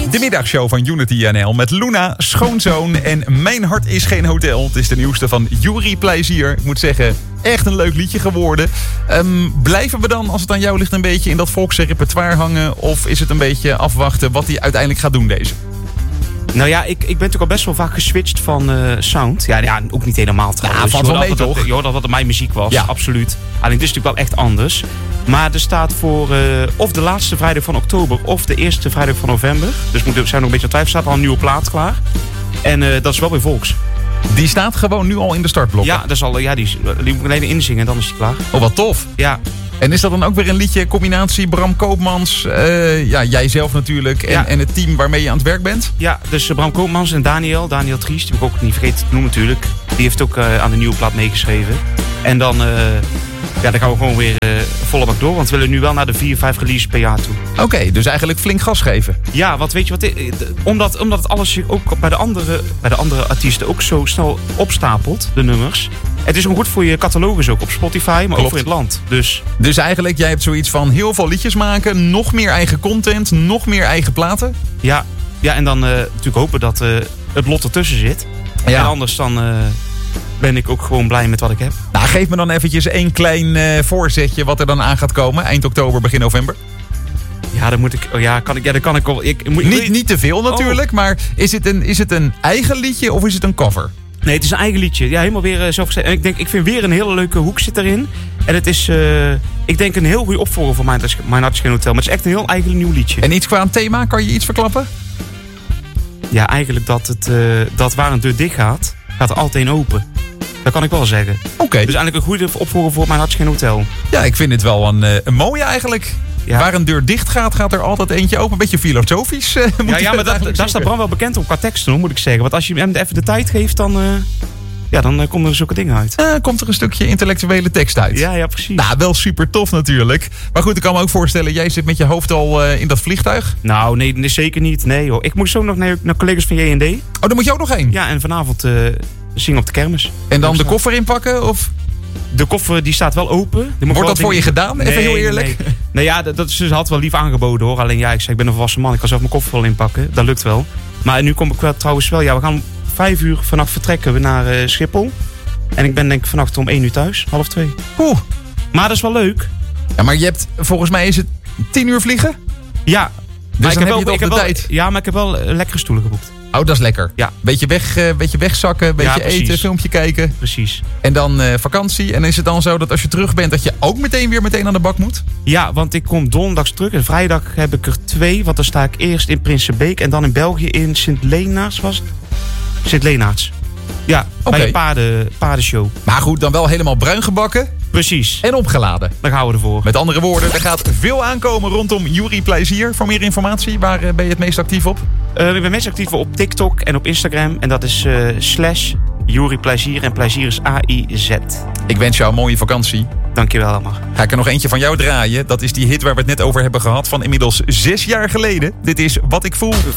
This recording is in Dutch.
De middagshow van Unity NL met Luna, Schoonzoon en Mijn Hart is Geen Hotel. Het is de nieuwste van Yuri Plezier. Ik moet zeggen, echt een leuk liedje geworden. Blijven we dan, als het aan jou ligt, een beetje in dat volksrepertoire hangen? Of is het een beetje afwachten wat hij uiteindelijk gaat doen, deze? Nou ja, ik ben natuurlijk al best wel vaak geswitcht van sound. Ja, ook niet helemaal trouwens. Ja, valt wel mee, toch? Je hoorde dat het mijn muziek was, ja. Absoluut. Alleen dit is natuurlijk wel echt anders. Maar er staat voor of de laatste vrijdag van oktober of de eerste vrijdag van november. Dus we zijn nog een beetje aan twijfel. Er staat al een nieuwe plaat klaar. En dat is wel weer volks. Die staat gewoon nu al in de startblokken? Ja, dat is al, die moet ik alleen inzingen en dan is die klaar. Oh, wat tof. Ja. En is dat dan ook weer een liedje, combinatie Bram Koopmans, jijzelf natuurlijk en het team waarmee je aan het werk bent? Ja, dus Bram Koopmans en Daniel Tries, die heb ik ook niet vergeten te noemen natuurlijk. Die heeft ook aan de nieuwe plaat meegeschreven. En dan gaan we gewoon weer volle bak door, want we willen nu wel naar de 4-5 releases per jaar toe. Oké, dus eigenlijk flink gas geven. Ja, want weet je wat, omdat het alles zich ook bij de andere artiesten ook zo snel opstapelt, de nummers. Het is ook goed voor je catalogus ook op Spotify, maar ook voor in het land. Dus eigenlijk, jij hebt zoiets van heel veel liedjes maken, nog meer eigen content, nog meer eigen platen? Ja en dan natuurlijk hopen dat het lot ertussen zit. Ja. En anders dan ben ik ook gewoon blij met wat ik heb. Nou, geef me dan eventjes één klein voorzetje wat er dan aan gaat komen, eind oktober, begin november. Ja, dan moet ik. Dan kan ik wel. Niet te veel natuurlijk, maar is het een eigen liedje of is het een cover? Nee, het is een eigen liedje. Ja, helemaal weer zelf gezegd. En ik vind weer een hele leuke hoek zit erin. En het is, ik denk, een heel goede opvolger voor Mijn Hart is Geen Hotel. Maar het is echt een heel eigen nieuw liedje. En iets qua een thema, kan je iets verklappen? Ja, eigenlijk dat waar een deur dicht gaat er altijd een open. Dat kan ik wel zeggen. Oké. Dus eigenlijk een goede opvolger voor Mijn Hart is Geen Hotel. Ja, ik vind het wel een mooie eigenlijk. Ja. Waar een deur dicht gaat er altijd eentje open. Een beetje filosofisch. Maar daar staat Bram wel bekend op qua teksten, moet ik zeggen. Want als je hem even de tijd geeft, dan komen er zulke dingen uit. Komt er een stukje intellectuele tekst uit. Ja, precies. Nou, wel super tof natuurlijk. Maar goed, ik kan me ook voorstellen, jij zit met je hoofd al in dat vliegtuig. Nou, nee, zeker niet. Nee hoor. Ik moet zo nog naar collega's van J&D. Oh, daar moet je ook nog heen? Ja, en vanavond zingen op de kermis. En dan de koffer inpakken? Of? De koffer die staat wel open. Wordt dat voor je gedaan? Even heel eerlijk. Nee, ja, ze had wel lief aangeboden hoor. Alleen ik ben een volwassen man. Ik kan zelf mijn koffer wel inpakken. Dat lukt wel. Maar nu kom ik wel trouwens wel. Ja, we gaan om 5 uur vannacht vertrekken we naar Schiphol. En ik ben denk ik vannacht om 1 uur thuis. 1:30. Oeh. Maar dat is wel leuk. Ja, maar je hebt, volgens mij is het 10 uur vliegen? Ja. Dus dan heb je het op de tijd. Ja, maar ik heb wel lekkere stoelen geboekt. Oh, dat is lekker. Ja. Beetje wegzakken, beetje eten, filmpje kijken. Precies. En dan vakantie. En is het dan zo dat als je terug bent, dat je ook meteen aan de bak moet? Ja, want ik kom donderdags terug. En vrijdag heb ik er 2. Want dan sta ik eerst in Prinsenbeek. En dan in België in Sint-Lenaerts was het? Sint-Lenaerts. Ja, bij een paardenshow. Maar goed, dan wel helemaal bruin gebakken. Precies. En opgeladen. Daar gaan we ervoor. Met andere woorden, er gaat veel aankomen rondom Yuri Plezier. Voor meer informatie, waar ben je het meest actief op? Ik ben meest actief op TikTok en op Instagram. En dat is /Yuri Plezier. En Plezier is AIZ. Ik wens jou een mooie vakantie. Dankjewel allemaal. Ga ik er nog eentje van jou draaien. Dat is die hit waar we het net over hebben gehad van inmiddels 6 jaar geleden. Dit is Wat ik voel.